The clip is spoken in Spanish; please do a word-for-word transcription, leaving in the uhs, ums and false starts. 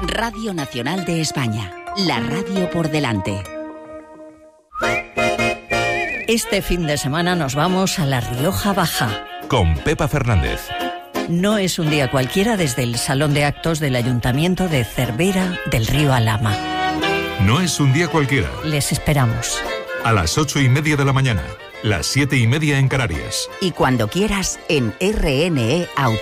Radio Nacional de España, la radio por delante. Este fin de semana nos vamos a La Rioja Baja. Con Pepa Fernández. No es un día cualquiera desde el Salón de Actos del Ayuntamiento de Cervera del Río Alhama. No es un día cualquiera. Les esperamos. A las ocho y media de la mañana, las siete y media en Canarias. Y cuando quieras en R N E Audio.